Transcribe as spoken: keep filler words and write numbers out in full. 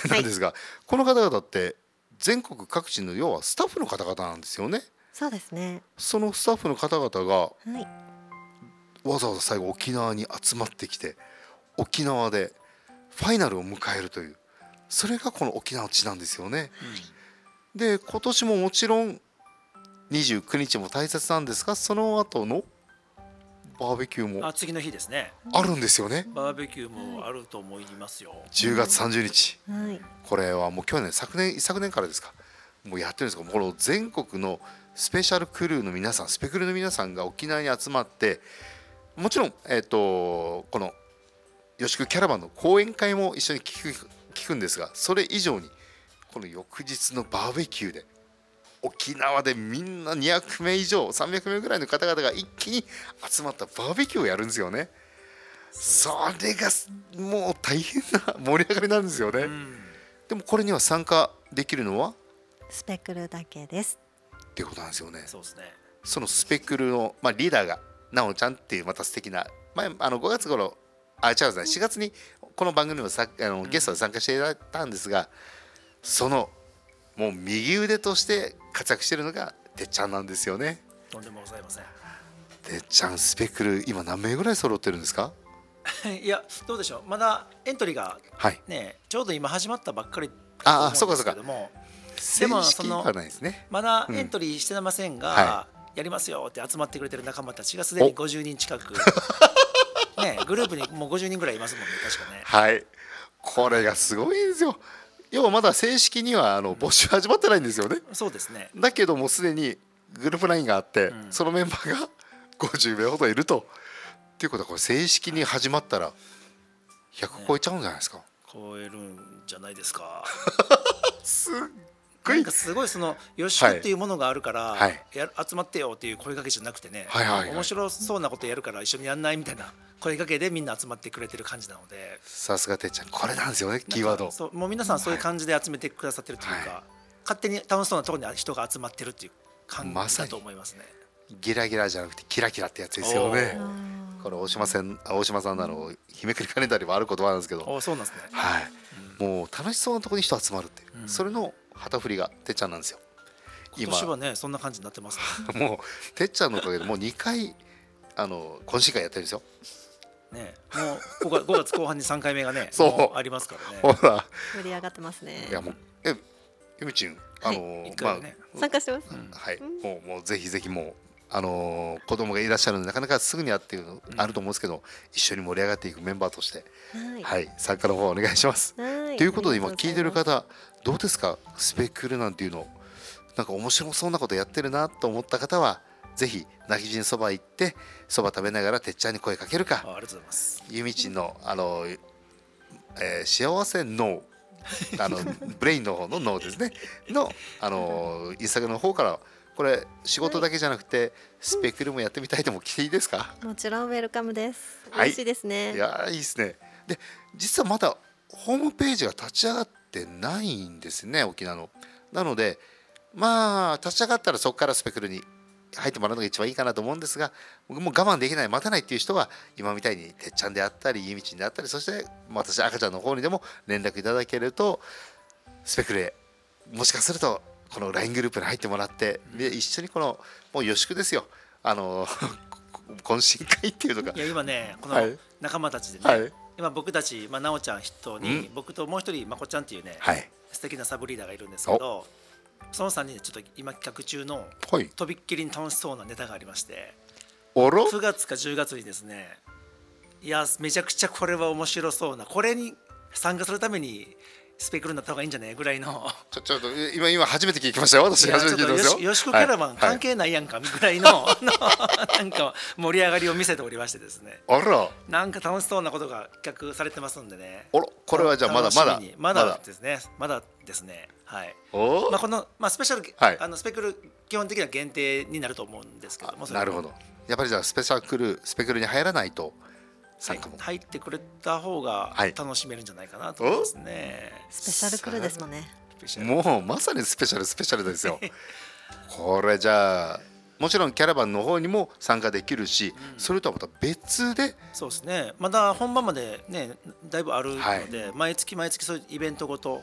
なんですが、この方々って全国各地の要はスタッフの方々なんですよね。 そうですね。 そのスタッフの方々がはい。 わざわざ最後沖縄に集まってきて、沖縄でファイナルを迎えるという、それがこの沖縄地なんですよね。で今年ももちろんにじゅうくにちも大切なんですが、その後のバーベキューもあ、次の日ですね。 あるんですよね。 バーベキューもあると思いますよ。 じゅうがつさんじゅうにち、 はい。 これはもう去年昨年一昨年からですか、もうやってるんですが、この全国のスペシャルクルーの皆さん、スペクルの皆さんが沖縄に集まって、もちろん、えー、とこの吉久キャラバンの講演会も一緒に聞く、聞くんですが、それ以上にこの翌日のバーベキューで沖縄でみんなにひゃくめい以上さんびゃくめいぐらいの方々が一気に集まったバーベキューをやるんですよね。それがもう大変な盛り上がりなんですよね。うん、でもこれには参加できるのはスペクルだけですっていうことなんですよね。 そうですね。 そのスペクルの、まあ、リーダーがなおちゃんっていうまた素敵な、前あのごがつ頃、あ違うですね、しがつにこの番組にもさあのゲストで参加していただいたんですが、そのもう右腕として活躍しているのがてっちゃんなんですよね。 とんでもございません。 てっちゃんスペクル今何名ぐらい揃ってるんですか？ いや、どうでしょう、まだエントリーがね、はい、ちょうど今始まったばっかりだと思うんですけども、でもそのまだエントリーしてませんが、うんはい、やりますよって集まってくれてる仲間たちがすでにごじゅうにん近くね、グループにもうごじゅうにんぐらいいますもんね、確かね。 はい、これがすごいんですよ。要はまだ正式にはあの募集始まってないんですよね。 うん、そうですね。 だけどもすでにグループラインがあって、うん、そのメンバーがごじゅうめいほどいると。っていうことはこれ正式に始まったらひゃく超えちゃうんじゃないですか？ね、 超えるんじゃないですか。 すっごいなんかすごいそのよしくっていうものがあるから、 はい、 や集まってよっていう声かけじゃなくてね、 はいはいはい、 面白そうなことやるから一緒にやんないみたいな声かけでみんな集まってくれてる感じなので、 さすがてっちゃん、これなんですよね、キーワード。 そう、もう皆さんそういう感じで集めてくださってるというか、はい、勝手に楽しそうなところに人が集まってるっていう感じだと思いますね。 ギラギラじゃなくてキラキラってやつですよね。これ大島さん、大島さんなの日めくりカレンダーにもある言葉なんですけど、 お、そうなんですね。 はい、うん、もう楽しそうなところに人集まるっていう、うん、それの旗振りがてっちゃんなんですよ。 今年はねそんな感じになってますね。もうてっちゃんのおかげでもうにかいあの懇親会やってるんですよ。 ね、もうごがつこう半にさんかいめがねそうありますからね。 ほら盛り上がってますね。 いやもうえゆみちんあの、 はい、まあ、参加してます、うん、 はい、うん、もうもうぜひぜひもうあのー、子供がいらっしゃるのでなかなかすぐにはっていうのあると思うんですけど、うん、一緒に盛り上がっていくメンバーとして、はいはい、参加の方お願いします。はい、ということで今聞いてる方どうですか、スペクルなんていうのなんか面白そうなことやってるなと思った方はぜひ泣き人そば行ってそば食べながらてっちゃんに声かけるか、 あ、ありがとうございます。 ゆみちんの、あのーえー、幸せのあのブレインの方の脳ですねの、あのー、インスタグラムの方からこれ仕事だけじゃなくて、はい、スペクルもやってみたいとも来ていいですか？ もちろんウェルカムです。 はい、 嬉しいですね。 いやいいですね。で実はまだホームページが立ち上がってないんですね、沖縄の。なのでまあ立ち上がったらそこからスペクルに入ってもらうのが一番いいかなと思うんですが、僕も我慢できない待てないっていう人は今みたいにてっちゃんであったりゆみちんであったり、そして私赤ちゃんの方にでも連絡いただけるとスペクルへもしかするとこの ライン グループに入ってもらって、で一緒にこのもう予祝ですよ、あの懇親会っていうのが、 いや今ねこの仲間たちでね、はい、今僕たち、まあ、なおちゃん筆頭に、うん、僕ともう一人まこちゃんっていうね、はい、素敵なサブリーダーがいるんですけど、そのさんにんでちょっと今企画中のとびっきりに楽しそうなネタがありまして、はい、くがつかじゅうがつにですね、いやめちゃくちゃこれは面白そうな、これに参加するためにスペクルになった方がいいんじゃないぐらいのちょちょっと今今初めて聞きましたよ。私初めて聞いたんですよ。 よしこキャラバン関係ないやんかぐらいのなんか盛り上がりを見せておりましてですね。 あら。 なんか楽しそうなことが企画されてますんでね。 あら、これはじゃあまだまだまだですね。まだですね。はい。まあこのまあスペシャル、はい、あのスペクル基本的には限定になると思うんですけども。 なるほど。やっぱりじゃあスペシャルクルスペクルに入らないと。 はい、入ってくれた方が楽しめるんじゃないかなと思いますね。 はい、スペシャルクルーですもんね。 もうまさにスペシャルスペシャルですよ。これじゃあもちろんキャラバンの方にも参加できるし、うん、それとはまた別で、 そうですね、まだ本番までねだいぶあるので、はい、毎月毎月そういうイベントごと